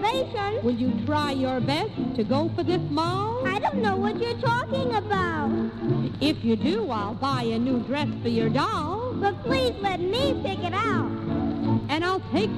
reservation. Will you try your best to go for this mall? I don't know what you're talking about. If you do, I'll buy a new dress for your doll. But please let me pick it out. And I'll take